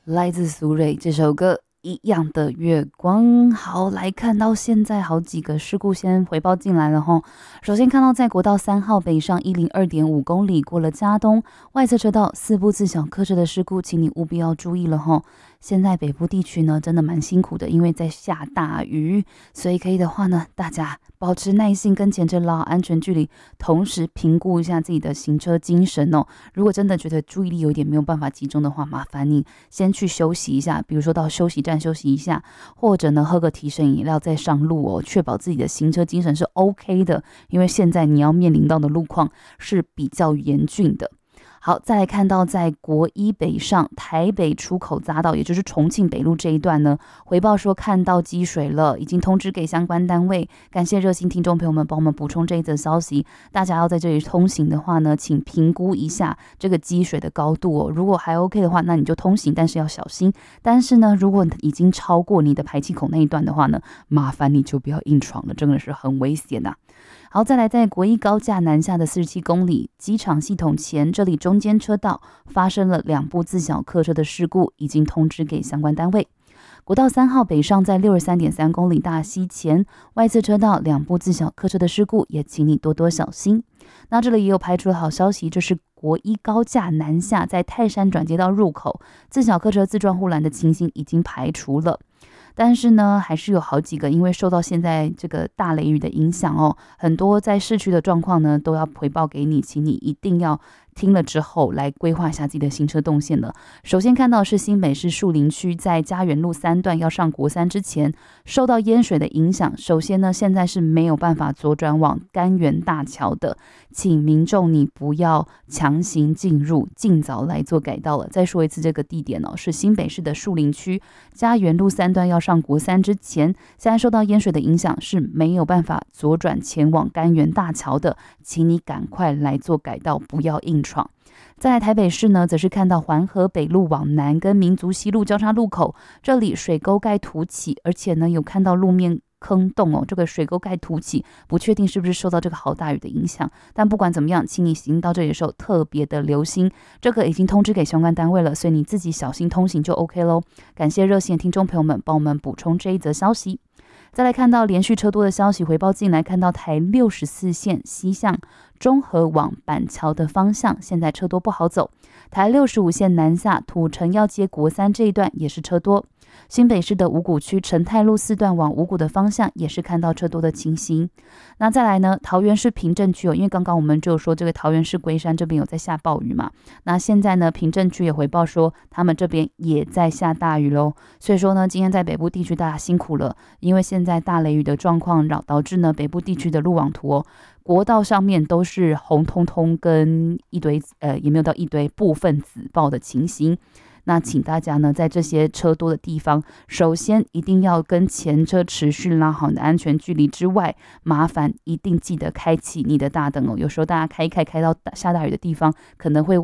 来自苏芮这首歌一样的月光。好，来看到现在好几个事故先回报进来了齁。首先看到在国道3号北上102.5公里过了嘉东外侧车道4部自小客车的事故，请你务必要注意了齁。现在北部地区呢真的蛮辛苦的，因为在下大雨，所以可以的话呢，大家保持耐性，跟前车拉好安全距离，同时评估一下自己的行车精神哦。如果真的觉得注意力有一点没有办法集中的话，麻烦你先去休息一下，比如说到休息站休息一下，或者呢喝个提神饮料再上路哦，确保自己的行车精神是 OK 的，因为现在你要面临到的路况是比较严峻的。好，再来看到在国一北上台北出口匝道，也就是重庆北路这一段呢，回报说看到积水了，已经通知给相关单位。感谢热心听众朋友们帮我们补充这一则消息。大家要在这里通行的话呢，请评估一下这个积水的高度哦。如果还 OK 的话，那你就通行，但是要小心。但是呢，如果已经超过你的排气口那一段的话呢，麻烦你就不要硬闯了，真的是很危险啊。好，再来在国一高架南下的47公里机场系统前，这里中间车道发生了2部自小客车的事故，已经通知给相关单位。国道3号北上在63.3公里大溪前，外侧车道2部自小客车的事故，也请你多多小心。那这里也有排除了好消息，就是国一高架南下在泰山转接道入口，自小客车自撞护栏的情形已经排除了。但是呢，还是有好几个，因为受到现在这个大雷雨的影响哦，很多在市区的状况呢都要回报给你，请你一定要听了之后来规划一下自己的行车动线了。首先看到是新北市树林区在嘉园路3段要上国三之前，受到淹水的影响，首先呢现在是没有办法左转往甘源大桥的，请民众你不要强行进入，尽早来做改道了。再说一次，这个地点哦是新北市的树林区嘉园路3段要上国三之前，现在受到淹水的影响是没有办法左转前往甘源大桥的，请你赶快来做改道，不要硬闯。再来台北市呢，则是看到环河北路往南跟民族西路交叉路口，这里水沟盖凸起，而且呢有看到路面坑洞哦，这个水沟盖凸起，不确定是不是受到这个好大雨的影响，但不管怎么样，请你行到这里的时候特别的留心，这个已经通知给相关单位了，所以你自己小心通行就 OK 咯。感谢热心的听众朋友们帮我们补充这一则消息。再来看到连续车多的消息回报进来，看到台64线西向中和往板桥的方向，现在车多不好走。台65线南下土城要接国三这一段也是车多。新北市的五股区成泰路4段往五股的方向也是看到车多的情形。那再来呢，桃园市平镇区因为刚刚我们就有说这个桃园市龟山这边有在下暴雨嘛，那现在呢平镇区也回报说他们这边也在下大雨咯。所以说呢，今天在北部地区大家辛苦了，因为现在大雷雨的状况导致呢北部地区的路网图国道上面都是红彤彤跟一堆也没有到一堆部分紫爆的情形。那请大家呢在这些车多的地方，首先一定要跟前车持续拉好你的安全距离之外，麻烦一定记得开启你的大灯哦。有时候大家开到下大雨的地方，可能会